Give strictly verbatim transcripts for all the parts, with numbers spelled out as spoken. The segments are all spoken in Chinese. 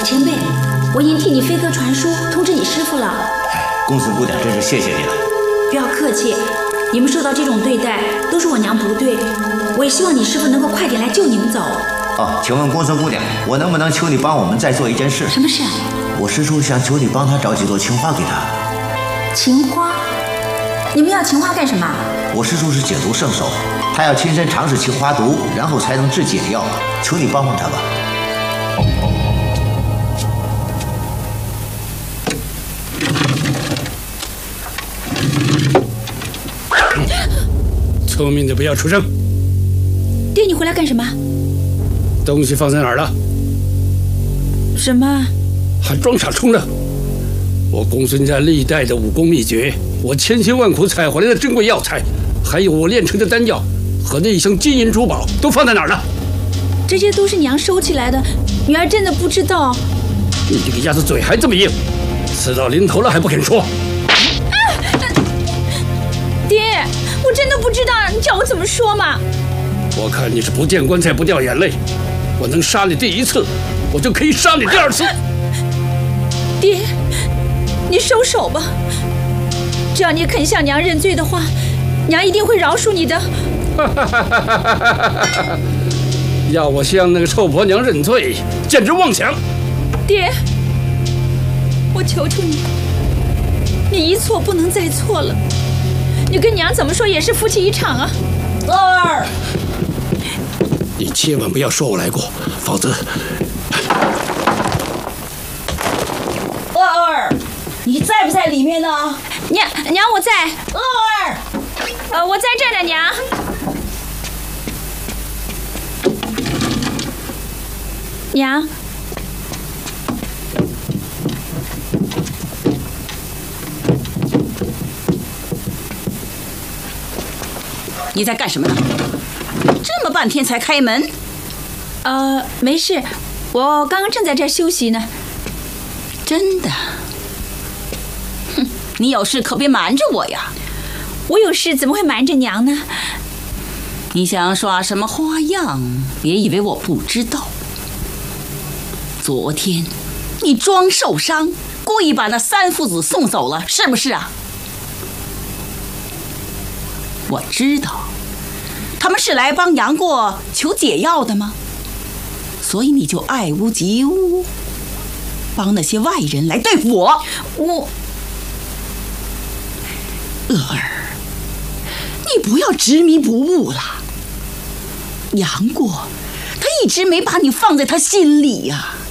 前辈，我已经替你飞鸽传书，通知你师傅了。 哎，公孙姑娘真是谢谢你了。 不要客气，你们受到这种对待都是我娘不对，我也希望你师傅能够快点来救你们走。 哦，请问公孙姑娘，我能不能求你帮我们再做一件事？ 什么事？ 我师叔想求你帮他找几朵青花给他。 情花？你们要情花干什么？ 我师叔是解毒圣手，他要亲身尝试青花毒，然后才能制解药。求你帮帮他吧。 聪明的不要出声。 爹，你回来干什么？ 东西放在哪儿了？ 什么？ 还装傻充愣！我公孙家历代的武功秘诀，我千辛万苦采回来的珍贵药材，还有我炼成的丹药和那一箱金银珠宝，都放在哪儿了？ 这些都是娘收起来的，女儿真的不知道。 你这个鸭子嘴还这么硬，事到临头了还不肯说。 啊！爹，我真的不知道，你叫我怎么说嘛？ 我看你是不见棺材不掉眼泪。我能杀你第一次，我就可以杀你第二次。 爹，你收手吧。只要你肯向娘认罪的话，娘一定会饶恕你的。 要我向那个臭婆娘认罪，简直妄想！ 爹，我求求你，你一错不能再错了。你跟娘怎么说也是夫妻一场啊。 二儿， 你千万不要说我来过，否则…… 二儿，你在不在里面呢？ 娘娘，我在。 二儿， 呃，我在这儿呢，娘。娘， 你在干什么呢？这么半天才开门？ 呃，没事，我刚刚正在这儿休息呢。 真的？哼，你有事可别瞒着我呀！ 我有事怎么会瞒着娘呢？ 你想耍什么花样？别以为我不知道。昨天你装受伤，故意把那三父子送走了，是不是啊？我知道，他们是来帮杨过求解药的吗？所以你就爱屋及乌，帮那些外人来对付我。 我， 娥儿，你不要执迷不悟了。杨过，他一直没把你放在他心里呀、啊。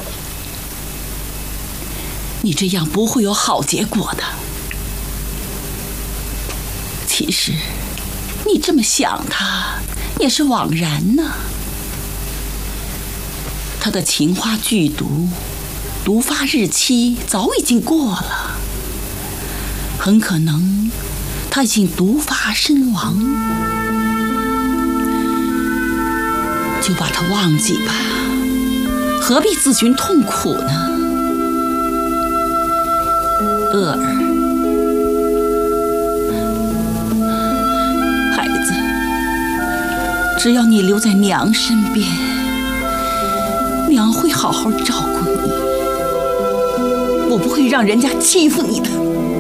你这样不会有好结果的。其实，你这么想他也是枉然呢。他的情花剧毒，毒发日期早已经过了，很可能他已经毒发身亡。就把他忘记吧，何必自寻痛苦呢？娥儿，孩子，只要你留在娘身边，娘会好好照顾你，我不会让人家欺负你的。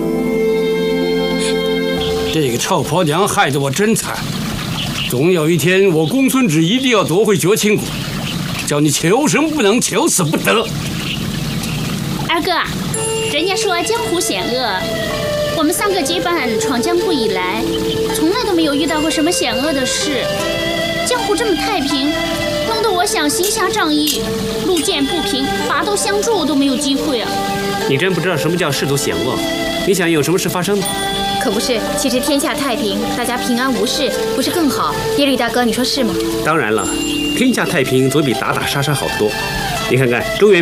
这个臭婆娘害得我真惨，总有一天我公孙止一定要夺回绝情谷，叫你求生不能，求死不得。 二哥，人家说江湖险恶，我们三个结伴闯江湖以来，从来都没有遇到过什么险恶的事。江湖这么太平，弄得我想行侠仗义，路见不平拔刀相助都没有机会啊！ 你真不知道什么叫世俗险恶？你想有什么事发生吗？ 可不是，其实天下太平，大家平安无事，不是更好？耶律大哥，你说是吗？ 当然了，天下太平总比打打杀杀好得多。你看看中原